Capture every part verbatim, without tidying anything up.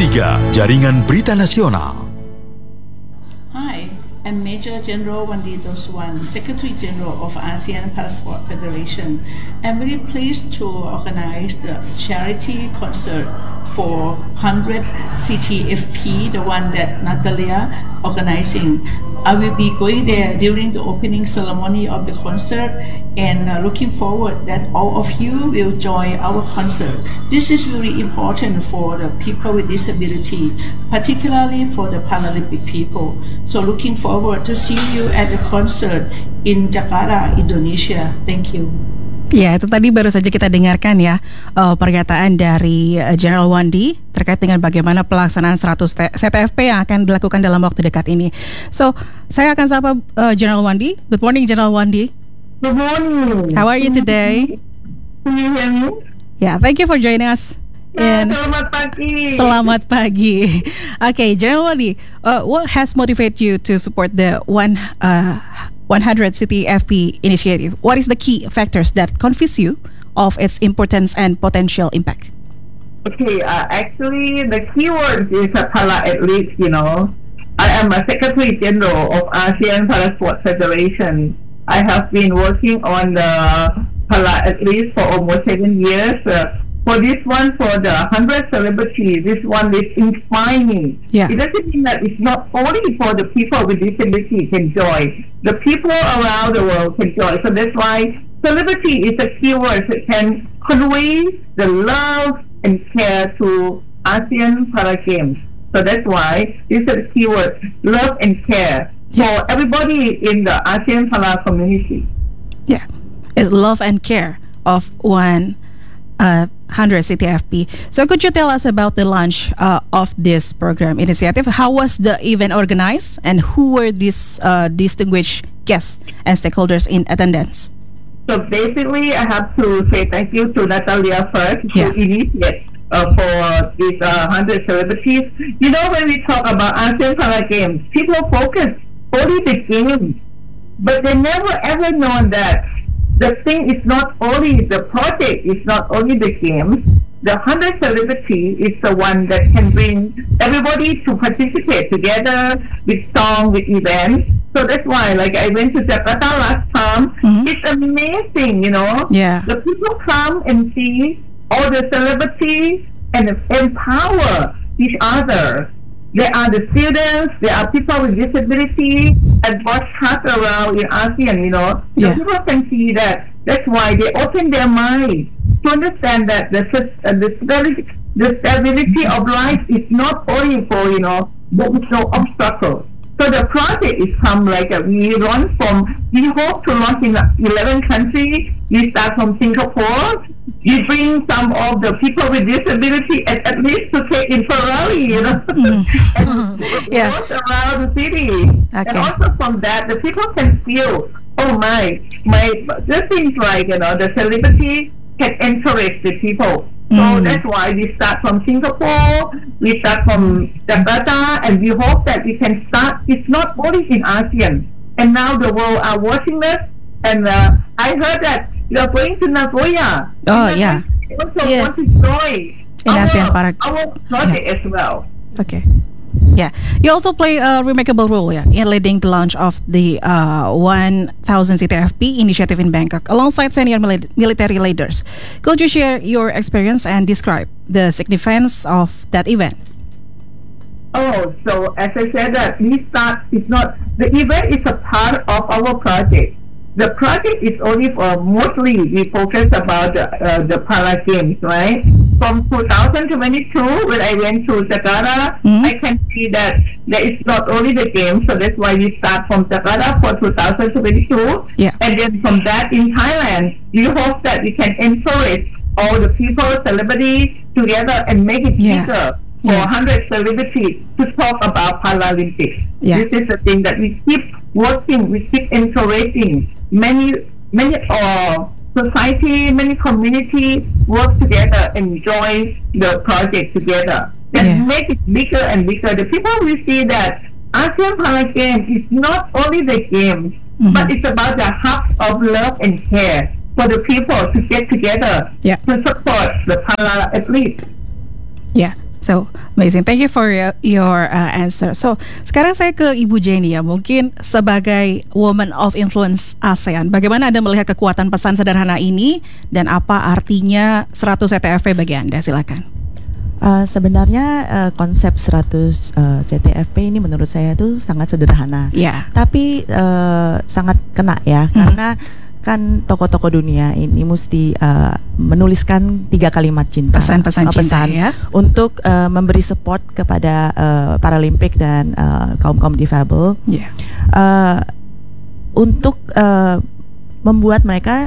tiga Jaringan Berita Nasional. Hi, I'm Major General Wandi Doswan, Secretary General of ASEAN Parasport Federation. I'm very pleased to organize the charity concert for one hundred C T F P, the one that Natalia organizing. I will be going there during the opening ceremony of the concert and uh, looking forward that all of you will join our concert. This is very important for the people with disability, particularly for the Paralympic people. So looking forward to see you at the concert in Jakarta, Indonesia. Thank you. Ya, itu tadi baru saja kita dengarkan ya uh, pernyataan dari uh, General Wandi terkait dengan bagaimana pelaksanaan seratus C T F P yang akan dilakukan dalam waktu dekat ini. So, saya akan sapa uh, General Wandi. Good morning, General Wandi. Good morning. How are you today? Can you hear me? Yeah, thank you for joining us. In... Selamat pagi. Selamat pagi. Okay, General Wandi, uh, what has motivated you to support the one uh, one hundred C T F P initiative? What is the key factors that convince you of its importance and potential impact? Okay, uh, actually, the keyword is a para athlete. You know, I am a Secretary General of ASEAN Parasport Federation. I have been working on the para athletes for almost seven years. Uh, For this one, for the one hundred celebrities, this one is inspiring. Yeah. It doesn't mean that it's not only for the people with disability can join. The people around the world can join. So that's why celebrity is a keyword that can convey the love and care to ASEAN Para Games. So that's why it's a keyword, love and care, for everybody in the ASEAN Para community. Yeah, it's love and care of one uh, one hundred C T F P. So could you tell us about the launch uh, of this program initiative? How was the event organized and who were these uh, distinguished guests and stakeholders in attendance? So basically, I have to say thank you to Natalia first, who Yeah. initiated uh, for these uh, one hundred celebrities. You know, when we talk about ASEAN Para Games, people focus only the games, but they never ever known that the thing is not only the project, is not only the games. The one hundred celebrity is the one that can bring everybody to participate together with song, with events. So that's why, like, I went to Jakarta last time. Mm-hmm. It's amazing, you know. Yeah. The people come and see all the celebrities and empower each other. There are the students, there are people with disability, and broadcast around in ASEAN, you know. Yeah. So people can see that. That's why they open their mind to understand that the uh, the stability, the stability of life is not only for, you know, there is no obstacle. So the project is come like a, we run from, we hope to launch in eleven countries. We start from Singapore. We bring some of the people with disability at, at least to take in Ferrari, you know, Mm. and Yeah. walk around the city. Okay. And also from that, the people can feel, oh my, my, the things like, you know, the celebrity can encourage the people. So Mm. that's why we start from Singapore, we start from Jakarta, and we hope that we can start. It's not only in ASEAN, and now the world are watching us. And uh, I heard that you are going to Nagoya. Oh, And yeah. I also Yes. want to join In our, ASEAN Para- our project as well. Okay. Yeah, you also play a remarkable role, yeah, in leading the launch of the uh, one thousand C T F P initiative in Bangkok alongside senior mili- military leaders. Could you share your experience and describe the significance of that event? Oh, so as I said, that we start, it's not, the event is a part of our project. The project is only for, mostly we focus about the, uh, the Para Games, right? From two thousand twenty-two, when I went to Jakarta, Mhm. I can see that there is not only the games, so that's why we start from Jakarta for two thousand twenty-two. Yeah. And then from that in Thailand, we hope that we can encourage all the people, celebrities together and make it Yeah. bigger for Yeah. one hundred celebrities to talk about Paralympics. Yeah. This is the thing that we keep working, we keep encouraging. Many, many uh, society, many community work together and join the project together. And Yeah. make it bigger and bigger. The people will see that ASEAN Para Games is not only the games, Mhm. but it's about the hub of love and care for the people to get together Yeah. to support the para athletes. Yeah. So amazing. Thank you for your, your uh, answer. So sekarang saya ke Ibu Jenny ya. Mungkin sebagai Woman of Influence ASEAN, bagaimana Anda melihat kekuatan pesan sederhana ini dan apa artinya seratus C T F P bagi Anda? Silakan. Uh, sebenarnya uh, konsep seratus uh, C T F P ini menurut saya itu sangat sederhana. Ya. Tapi uh, sangat kena ya, hmm. karena kan tokoh-tokoh dunia ini mesti uh, menuliskan tiga kalimat cinta, pesan-pesan cinta pesan ya, untuk uh, memberi support kepada uh, Paralimpik dan uh, kaum-kaum difabel, yeah. uh, untuk uh, membuat mereka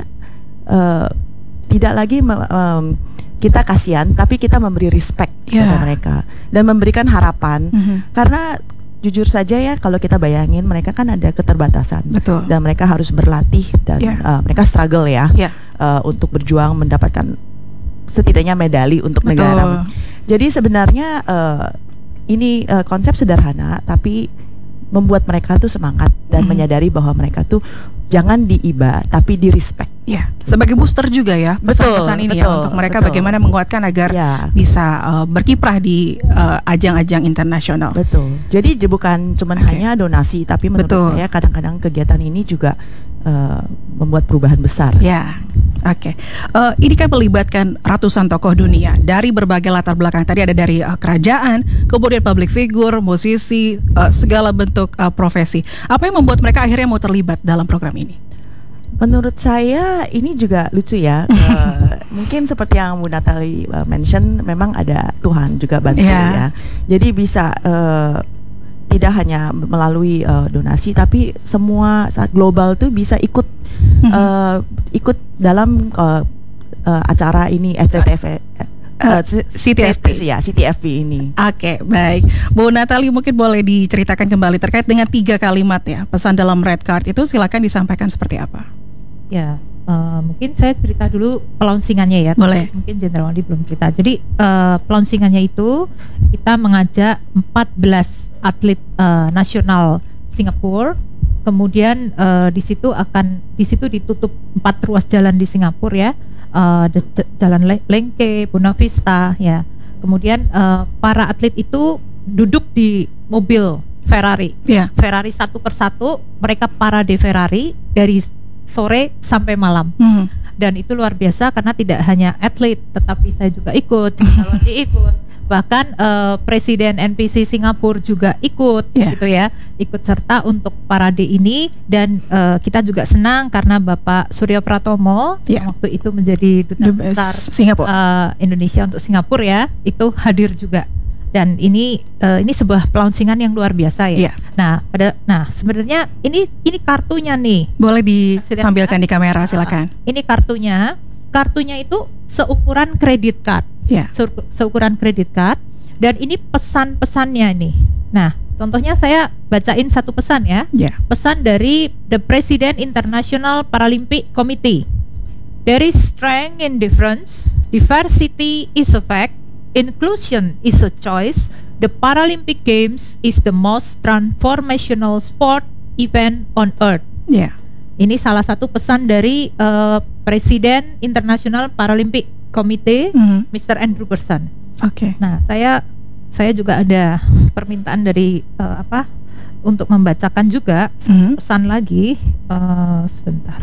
uh, tidak lagi me- um, kita kasihan, tapi kita memberi respect yeah. kepada mereka dan memberikan harapan, mm-hmm. karena jujur saja ya, kalau kita bayangin mereka kan ada keterbatasan. Betul. Dan mereka harus berlatih dan yeah. uh, mereka struggle ya yeah. uh, untuk berjuang mendapatkan setidaknya medali untuk Betul. negara. Jadi sebenarnya uh, ini uh, konsep sederhana tapi membuat mereka tuh semangat dan mm. menyadari bahwa mereka tuh jangan diiba tapi di respect. Ya, sebagai booster juga ya pesan-pesan ini betul, ya untuk mereka betul. bagaimana menguatkan agar ya. bisa uh, berkiprah di uh, ajang-ajang internasional. Betul. Jadi bukan cuma okay. hanya donasi, tapi menurut betul. saya kadang-kadang kegiatan ini juga uh, membuat perubahan besar. Ya, oke. Okay. Uh, ini kan melibatkan ratusan tokoh dunia dari berbagai latar belakang. Tadi ada dari uh, kerajaan, kemudian public figure, musisi, uh, segala bentuk uh, profesi. Apa yang membuat mereka akhirnya mau terlibat dalam program ini? Menurut saya ini juga lucu ya. uh, mungkin seperti yang Bu Natali uh, mention, memang ada Tuhan juga bantu yeah. ya. Jadi bisa uh, tidak hanya melalui uh, donasi, tapi semua saat global tuh bisa ikut mm-hmm. uh, ikut dalam uh, uh, acara ini S C T F P. Uh, C T F P ya, C T F P ini. Oke, okay, baik. Bu Natali, mungkin boleh diceritakan kembali terkait dengan tiga kalimat ya, pesan dalam red card itu, silakan disampaikan seperti apa? Ya, uh, mungkin saya cerita dulu pelaunsingannya ya. Boleh. Mungkin Jenderal Wandi belum cerita. Jadi uh, pelaunsingannya itu kita mengajak empat belas atlet uh, nasional Singapura. Kemudian uh, di situ akan di situ ditutup empat ruas jalan di Singapura ya. Uh, de- jalan Le- Lengke, Buona Vista ya. Kemudian uh, para atlet itu duduk di mobil Ferrari. Yeah. Ferrari satu persatu, mereka parade Ferrari dari sore sampai malam. Mm-hmm. Dan itu luar biasa karena tidak hanya atlet, tetapi saya juga ikut, Jenderal Wandi ikut. Bahkan uh, Presiden N P C Singapura juga ikut, yeah. gitu ya, ikut serta untuk parade ini. Dan uh, kita juga senang karena Bapak Surya Pratomo yeah. yang waktu itu menjadi duta besar Singapura. Uh, Indonesia untuk Singapura ya, itu hadir juga. Dan ini uh, ini sebuah pelaunsingan yang luar biasa ya. Yeah. Nah, pada nah sebenarnya ini ini kartunya nih. Boleh ditampilkan di kamera, silakan. Uh, ini kartunya. Kartunya itu seukuran kredit card. Yeah. Se- seukuran kredit card, dan ini pesan-pesannya nih. Nah, contohnya saya bacain satu pesan ya. Yeah. Pesan dari the President International Paralympic Committee. There is strength in difference. Diversity is a fact. Inclusion is a choice. The Paralympic Games is the most transformational sport event on earth. Yeah. Ini salah satu pesan dari uh, Presiden International Paralympic Committee, mm-hmm. mister Andrew Bersan. Oke. Okay. Nah, saya saya juga ada permintaan dari uh, apa untuk membacakan juga mm-hmm. pesan lagi uh, sebentar.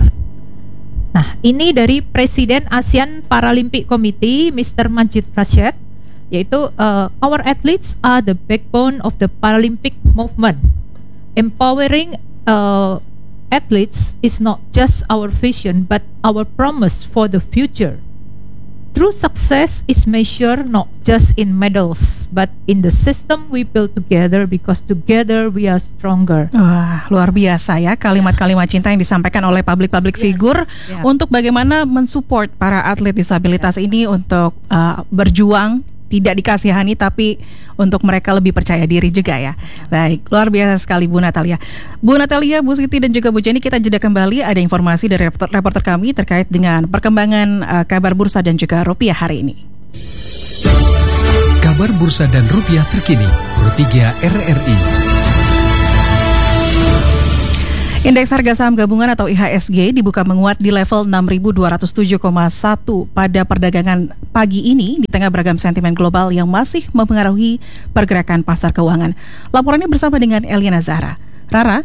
Nah, ini dari Presiden ASEAN Paralympic Committee, mister Majid Rashid, yaitu uh, our athletes are the backbone of the Paralympic movement. Empowering uh, athletes is not just our vision but our promise for the future. True success is measured not just in medals but in the system we build together, because together we are stronger. Wah, luar biasa ya kalimat-kalimat cinta yang disampaikan oleh public-public Yes. figure Yeah. untuk bagaimana mensupport para atlet disabilitas Yeah. ini untuk uh, berjuang, tidak dikasihani tapi untuk mereka lebih percaya diri juga ya. Baik, luar biasa sekali Bu Natalia. Bu Natalia, Bu Siti dan juga Bu Jenny, kita jeda kembali. Ada informasi dari reporter, reporter kami terkait dengan perkembangan uh, kabar bursa dan juga rupiah hari ini. Kabar bursa dan rupiah terkini, Pro tiga R R I. Indeks harga saham gabungan atau I H S G dibuka menguat di level enam ribu dua ratus tujuh koma satu pada perdagangan pagi ini di tengah beragam sentimen global yang masih mempengaruhi pergerakan pasar keuangan. Laporannya bersama dengan Eliana Zahra. Rara?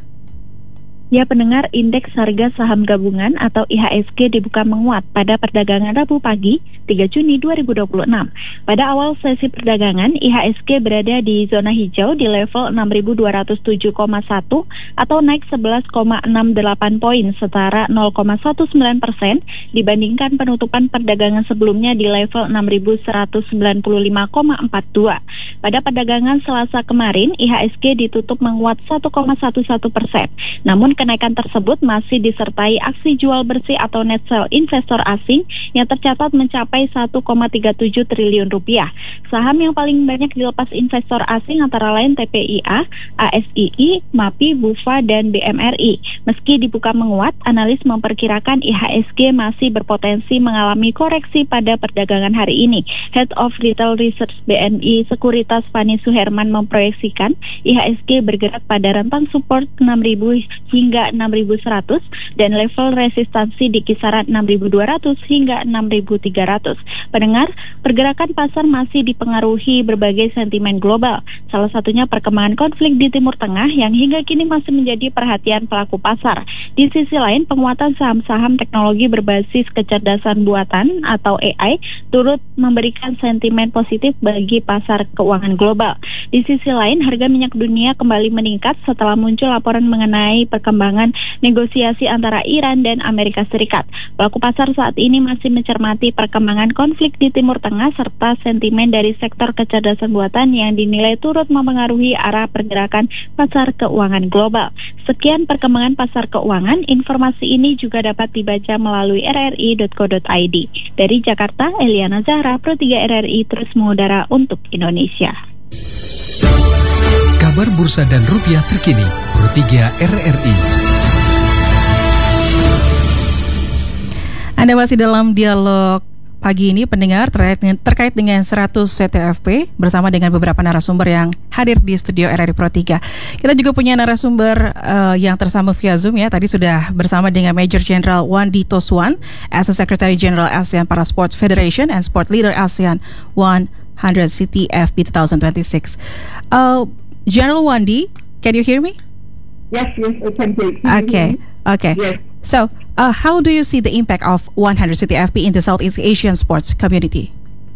Ya, pendengar, indeks harga saham gabungan atau I H S G dibuka menguat pada perdagangan Rabu pagi tiga Juni dua ribu dua puluh enam. Pada awal sesi perdagangan, I H S G berada di zona hijau di level enam ribu dua ratus tujuh koma satu atau naik sebelas koma enam delapan poin setara nol koma sembilan satu persen dibandingkan penutupan perdagangan sebelumnya di level enam ribu seratus sembilan puluh lima koma empat dua. Pada perdagangan Selasa kemarin, I H S G ditutup menguat satu koma satu satu persen. Namun kenaikan tersebut masih disertai aksi jual bersih atau net sell investor asing yang tercatat mencapai satu koma tiga tujuh triliun rupiah. Saham yang paling banyak dilepas investor asing antara lain T P I A, A S I I, MAPI, BUFA, dan B M R I. Meski dibuka menguat, analis memperkirakan I H S G masih berpotensi mengalami koreksi pada perdagangan hari ini. Head of Retail Research B N I Sekuritas Fani Suherman memproyeksikan I H S G bergerak pada rentang support enam ribu hingga enam ribu seratus dan level resistansi di kisaran enam ribu dua ratus hingga enam ribu tiga ratus. Pendengar, pergerakan pasar masih dipengaruhi berbagai sentimen global. Salah satunya perkembangan konflik di Timur Tengah yang hingga kini masih menjadi perhatian pelaku pasar. Di sisi lain, penguatan saham-saham teknologi berbasis kecerdasan buatan atau A I turut memberikan sentimen positif bagi pasar keuangan global. Di sisi lain, harga minyak dunia kembali meningkat setelah muncul laporan mengenai perkembangan negosiasi antara Iran dan Amerika Serikat. Pelaku pasar saat ini masih mencermati perkembangan konflik di Timur Tengah serta sentimen dari sektor kecerdasan buatan yang dinilai turut mempengaruhi arah pergerakan pasar keuangan global. Sekian perkembangan pasar keuangan. Informasi ini juga dapat dibaca melalui r r i dot co dot i d. Dari Jakarta, Eliana Zahra, Pro tiga R R I terus mengudara untuk Indonesia. Kabar bursa dan rupiah terkini, Pro tiga R R I. Anda masih dalam dialog pagi ini, pendengar, terkait dengan, terkait dengan seratus C T F P bersama dengan beberapa narasumber yang hadir di studio R R I Pro tiga. Kita juga punya narasumber uh, yang tersambung via Zoom ya. Tadi sudah bersama dengan Major General Wandi Toswan, as a Secretary General ASEAN Para Sports Federation and Sport Leader ASEAN one hundred C T F P twenty twenty-six. Uh, General Wandi, can you hear me? Yes, yes, I can hear you. Okay, okay. Yes. So, uh, how do you see the impact of one hundred C T F P in the Southeast Asian sports community?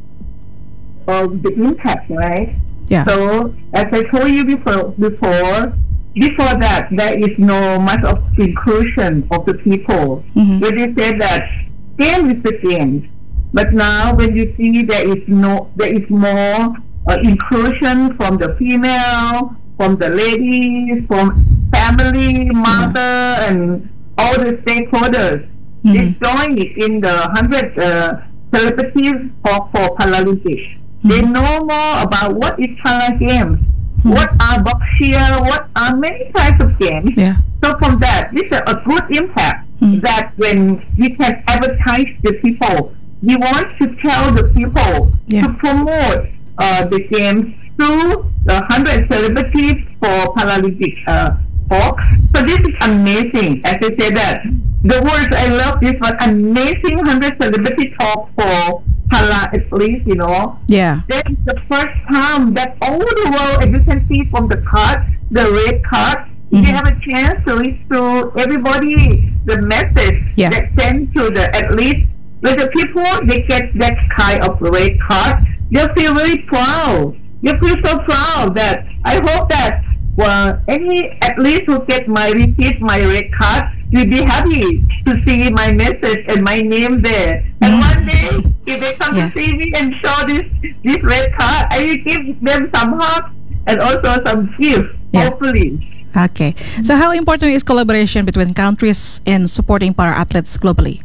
Well, the impact, right? Yeah. So, as I told you before, before, before that, there is no much of inclusion of the people. Mhm. When you say that game is the game, but now when you see there is no, there is more uh, inclusion from the female, from the ladies, from family, mother, and all the stakeholders. Mhm. They join in the hundred uh, celebrities for, for Paralympics. They know more about what is Para Games, what are boxia, what are many types of games. Yeah. So from that, this is a good impact Mm. that when we can advertise the people, we want to tell the people Yeah. to promote uh, the games through the hundred celebrities for Paralympic uh, folks. So this is amazing. As I said that, the words I love this one, amazing hundred celebrity talk for Para athletes, you know. Yeah. That is the first time that all the world, as you can see from the card, the red card, Mhm. they have a chance to reach to everybody the message Yeah. that sent to the athletes. When the people, they get that kind of red card, they feel very proud. They feel so proud that I hope that well, any athlete who get my receive my red card will be happy to see my message and my name there. And Mm. one day, if they come Yeah. to see me and show this this red card, I will give them some hugs and also some gifts. Yeah. Hopefully. Okay. So, how important is collaboration between countries in supporting para athletes globally?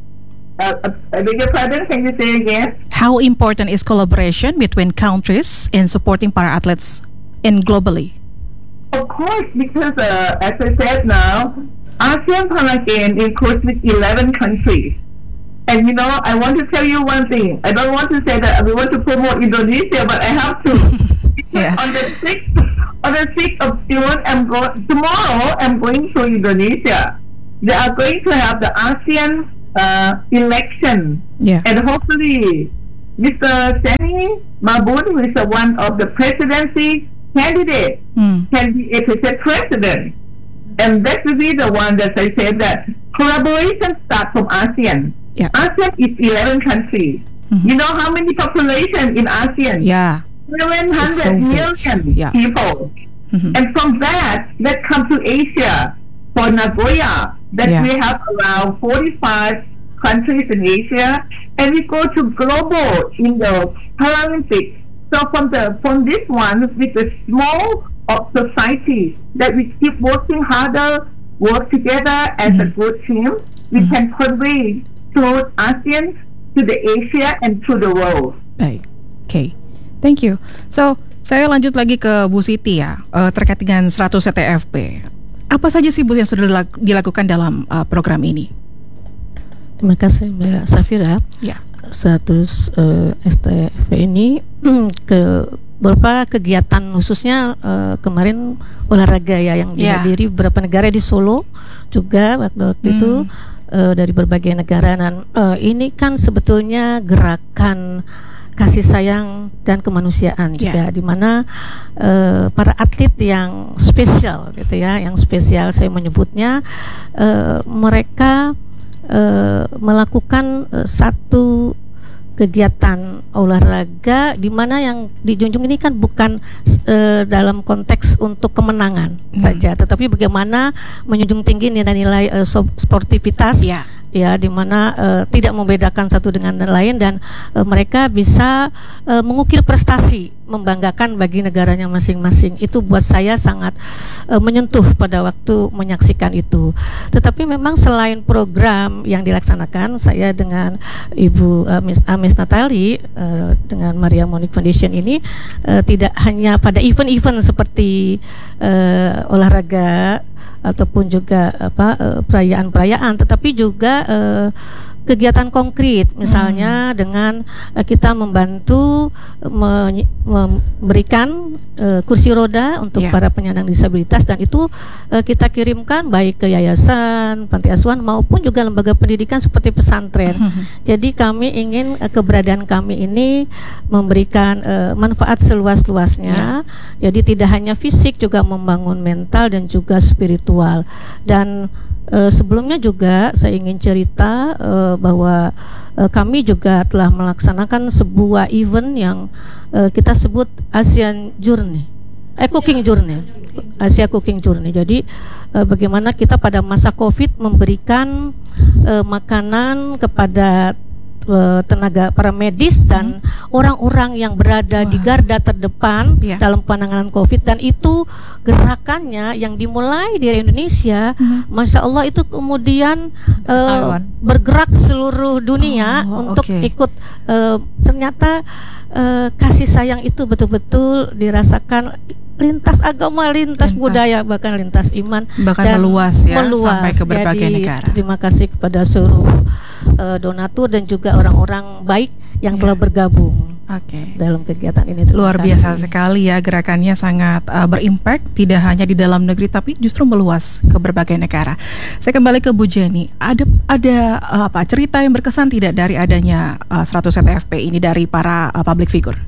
Uh, uh, I beg your pardon. Can you say again? How important is collaboration between countries in supporting para athletes in globally? Of course, because uh, as I said now, ASEAN Para Games includes with eleven countries. And you know, I want to tell you one thing. I don't want to say that we want to promote Indonesia, but I have to. Yeah. On the sixth On the sixth of June, I'm go- tomorrow I'm going to Indonesia. They are going to have the ASEAN uh, election. Yeah. And hopefully, Mister Sani Mabun, who is uh, one of the presidency candidates, Hmm. can be elected president. And that will be the one that I said that collaboration starts from ASEAN. Yeah. ASEAN is eleven countries. Mhm. You know how many population in ASEAN? Yeah. seven hundred It's so big. million Yeah. people. Mhm. And from that, let's come to Asia. For Nagoya, that Yeah. we have around forty-five countries in Asia, and we go to global in the Paralympics. So from the from this one, with the small of society, that we keep working harder, work together as a good team, we can convey to ASEAN, to the Asia, and to the world. Baik, oke, thank you. So, saya lanjut lagi ke Bu Siti ya, eh, terkait dengan seratus C T F P. Apa saja sih Bu yang sudah dilaku- dilakukan dalam eh, program ini? Terima kasih Mbak Safira. Ya. seratus uh, S T F P ini ke beberapa kegiatan, khususnya uh, kemarin olahraga ya yang Ya. dihadiri beberapa negara di Solo juga waktu, waktu Hmm. itu uh, dari berbagai negara, dan uh, ini kan sebetulnya gerakan kasih sayang dan kemanusiaan Ya. juga, di mana uh, para atlet yang spesial gitu ya, yang spesial saya menyebutnya, uh, mereka uh, melakukan uh, satu kegiatan olahraga di mana yang dijunjung ini kan bukan uh, dalam konteks untuk kemenangan Hmm. saja, tetapi bagaimana menjunjung tinggi nilai-nilai uh, so- sportivitas Ya. ya, di mana uh, tidak membedakan satu dengan yang lain, dan uh, mereka bisa uh, mengukir prestasi membanggakan bagi negaranya masing-masing. Itu buat saya sangat uh, menyentuh pada waktu menyaksikan itu. Tetapi memang selain program yang dilaksanakan, saya dengan Ibu uh, Miss Ames Natali uh, dengan Maria Monique Foundation ini uh, tidak hanya pada event-event seperti uh, olahraga ataupun juga apa uh, perayaan-perayaan, tetapi juga uh, kegiatan konkret, misalnya hmm. dengan uh, kita membantu me- memberikan uh, kursi roda untuk Yeah. para penyandang disabilitas, dan itu uh, kita kirimkan baik ke yayasan, panti asuhan maupun juga lembaga pendidikan seperti pesantren. Hmm. Jadi kami ingin uh, keberadaan kami ini memberikan uh, manfaat seluas-luasnya. Jadi tidak hanya fisik, juga membangun mental dan juga spiritual. Dan Uh, sebelumnya juga saya ingin cerita uh, bahwa uh, kami juga telah melaksanakan sebuah event yang uh, kita sebut ASEAN Journey, eh Cooking Journey, Asia Cooking Journey. Jadi uh, bagaimana kita pada masa Covid memberikan uh, makanan kepada uh, tenaga para medis dan orang-orang yang berada di garda terdepan Ya. dalam penanganan Covid, dan itu gerakannya yang dimulai dari Indonesia, Mhm. Masya Allah itu kemudian uh, Taiwan. bergerak seluruh dunia Oh, untuk oke. ikut. Uh, ternyata uh, kasih sayang itu betul-betul dirasakan lintas agama, lintas, Lintas. budaya, bahkan lintas iman, Bahkan dan meluas ya, meluas. sampai ke berbagai Jadi, negara. terima kasih kepada seluruh uh, donatur dan juga orang-orang baik yang Ya. telah bergabung Oke. dalam kegiatan ini. Terima Luar kasih. biasa sekali ya, gerakannya sangat uh, berimpact, tidak hanya di dalam negeri tapi justru meluas ke berbagai negara. Saya kembali ke Bu Jenny. Ada ada uh, apa cerita yang berkesan tidak dari adanya uh, seratus C T F P ini dari para uh, public figure?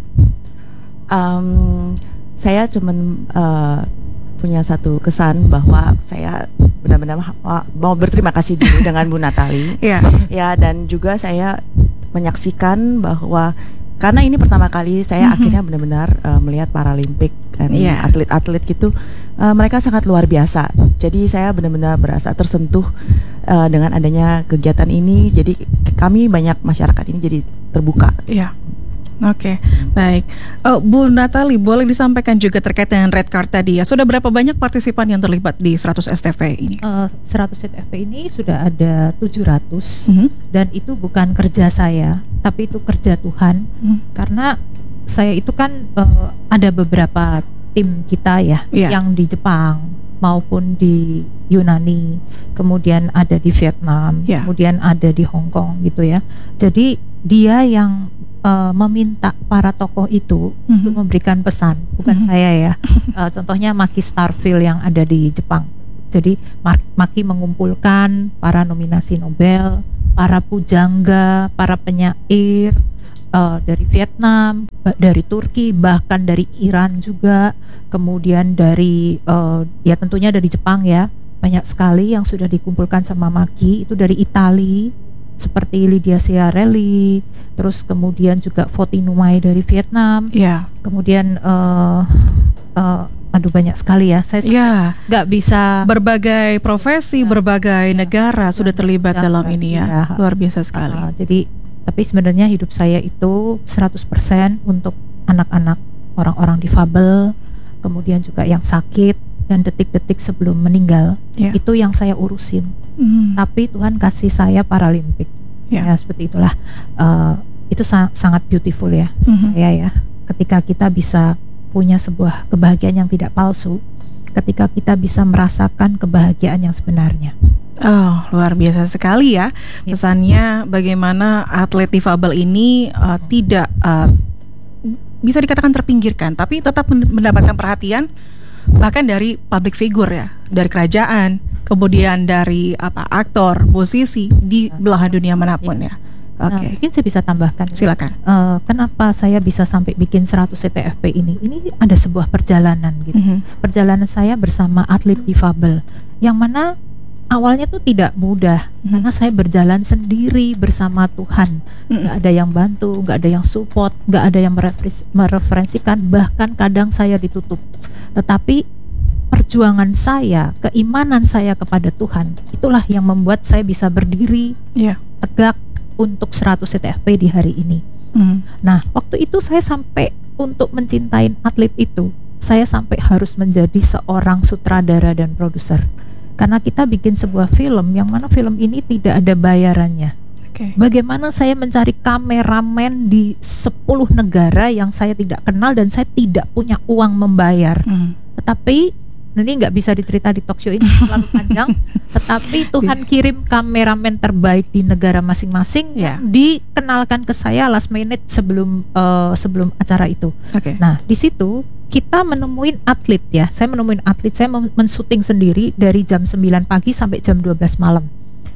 Um, saya cuman uh, punya satu kesan bahwa saya benar-benar ma- mau berterima kasih dulu dengan Bu Natali. Ya. Ya, dan juga saya menyaksikan bahwa karena ini pertama kali saya Mhm. akhirnya benar-benar uh, melihat Paralimpik dan Iya. atlet-atlet gitu, uh, mereka sangat luar biasa. Jadi saya benar-benar berasa tersentuh uh, dengan adanya kegiatan ini. Jadi kami banyak masyarakat ini jadi terbuka. Iya. Oke, baik. Oh, Bu Natali, boleh disampaikan juga terkait dengan red card tadi ya. Sudah berapa banyak partisipan yang terlibat di seratus S T F P ini? Eh, seratus C T F P ini sudah ada tujuh ratus, Mhm. dan itu bukan kerja saya, tapi itu kerja Tuhan. Mhm. Karena saya itu kan eh, ada beberapa tim kita ya, Iya. yang di Jepang maupun di Yunani, kemudian ada di Vietnam, Iya. kemudian ada di Hong Kong gitu ya. Jadi dia yang uh, meminta para tokoh itu Mhm. untuk memberikan pesan, bukan Mhm. saya ya. Uh, contohnya Maki Starfield yang ada di Jepang. Jadi Mar- Maki mengumpulkan para nominasi Nobel, para pujangga, para penyair uh, dari Vietnam, ba- dari Turki, bahkan dari Iran juga, kemudian dari uh, ya tentunya dari Jepang ya, banyak sekali yang sudah dikumpulkan sama Maki. Itu dari Italia seperti Lydia Ciarelli, terus kemudian juga Vo Thi Nuai dari Vietnam, Ya, kemudian uh, uh, aduh banyak sekali ya, saya ya. nggak bisa Berbagai profesi, berbagai negara sudah terlibat Ya, dalam ini ya. ya. Luar biasa sekali. Uh, jadi tapi sebenarnya hidup saya itu seratus persen untuk anak-anak, orang-orang difabel, kemudian juga yang sakit, dan detik-detik sebelum meninggal. Ya. Itu yang saya urusin. Mhm. Tapi Tuhan kasih saya Paralimpik. Ya. Ya, seperti itulah. Uh, itu sa- sangat beautiful ya, Mhm. saya ya. Ketika kita bisa punya sebuah kebahagiaan yang tidak palsu, ketika kita bisa merasakan kebahagiaan yang sebenarnya. Oh, luar biasa sekali ya. Ya. Pesannya bagaimana atlet difabel ini uh, tidak uh, bisa dikatakan terpinggirkan, tapi tetap men- mendapatkan perhatian bahkan dari public figure ya, dari kerajaan, kemudian dari apa aktor, musisi di belahan dunia manapun ya. Nah, Oke, mungkin saya bisa tambahkan. silakan. Eh, kenapa saya bisa sampai bikin seratus C T F P ini? Ini ada sebuah perjalanan gitu. Mhm. Perjalanan saya bersama atlet difabel yang mana awalnya tuh tidak mudah, Mhm. karena saya berjalan sendiri bersama Tuhan. Mhm. Nggak ada yang bantu, nggak ada yang support, nggak ada yang merefres- mereferensikan, bahkan kadang saya ditutup. Tetapi perjuangan saya, keimanan saya kepada Tuhan, itulah yang membuat saya bisa berdiri Ya. tegak untuk seratus C T F P di hari ini. Mhm. Nah, waktu itu saya sampai untuk mencintai atlet itu, saya sampai harus menjadi seorang sutradara dan produser. Karena kita bikin sebuah film yang mana film ini tidak ada bayarannya. Oke. Bagaimana saya mencari kameramen di sepuluh negara yang saya tidak kenal dan saya tidak punya uang membayar. Mhm. Tetapi nanti nggak bisa dicerita di talk show ini terlalu panjang. Tetapi Tuhan kirim kameramen terbaik di negara masing-masing Ya. yang dikenalkan ke saya last minute sebelum eh, sebelum acara itu. Oke. Nah, di situ kita menemuin atlet ya. Saya menemuin atlet, saya men- mensyuting sendiri dari jam sembilan pagi sampai jam dua belas malam.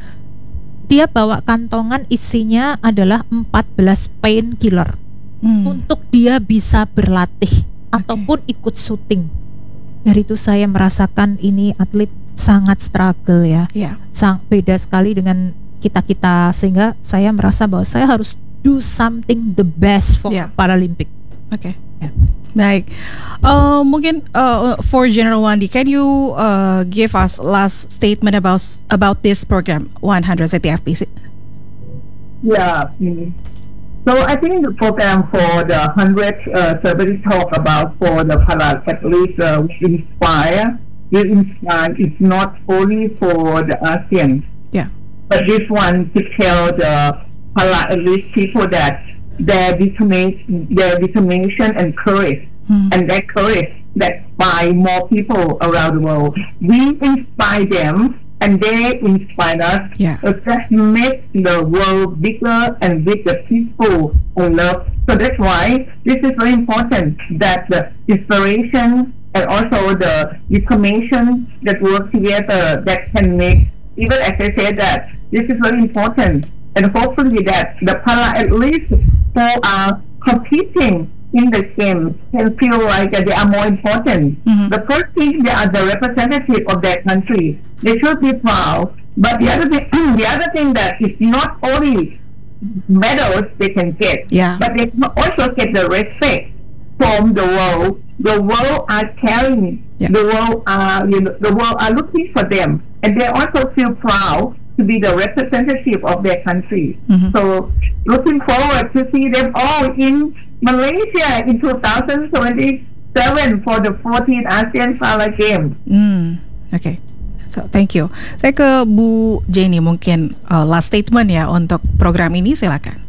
Dia bawa kantongan isinya adalah empat belas painkiller Mhm. untuk dia bisa berlatih ataupun ikut syuting. Dari itu saya merasakan ini atlet sangat struggle ya. Ya. Sang beda sekali dengan kita-kita, sehingga saya merasa bahwa saya harus do something the best for Ya. Paralympic. Oke. Ya. Baik. Uh, mungkin uh, for General Wandi, can you uh, give us last statement about about this program one hundred C T F P? Yeah. mm. So I think the program for the hundred uh, celebrity talk about for the para athletes uh, will inspire. Will inspire. It's not only for the ASEAN, Yeah. but this one to tell the para athletes people that their determination, their determination and courage, Hmm. and that courage that inspire more people around the world. We inspire them, and they inspire us. Yeah. So that makes the world bigger and bigger, peaceful and love. So that's why this is very important, that the inspiration and also the information that work together that can make, even as I said that, this is very important. And hopefully that the para athletes who are competing in the game can feel like that they are more important. Mhm. The first thing, they are the representative of their country. They should be proud. But the other thing, the other thing that is not only medals they can get, Yeah. but they can also get the respect from the world. The world are caring. Yeah. The world are you know, the world are looking for them, and they also feel proud to be the representative of their country. Mhm. So looking forward to see them all in Malaysia in two thousand twenty-seven for the fourteenth ASEAN Para Games. Hmm. Oke. So thank you. Saya ke Bu Jenny, mungkin uh, last statement ya untuk program ini, silakan.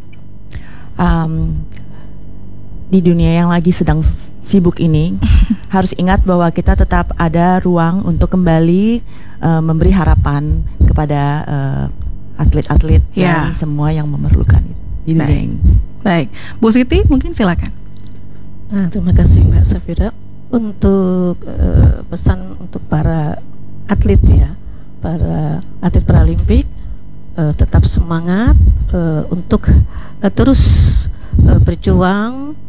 Um, di dunia yang lagi sedang sibuk ini harus ingat bahwa kita tetap ada ruang untuk kembali uh, memberi harapan kepada uh, atlet-atlet Ya. dan semua yang memerlukan itu di dunia Baik. ini. Baik, Bu Siti mungkin silakan. Nah, terima kasih Mbak Safira. Untuk uh, pesan untuk para atlet ya, para atlet Paralimpik, uh, tetap semangat uh, untuk uh, terus uh, berjuang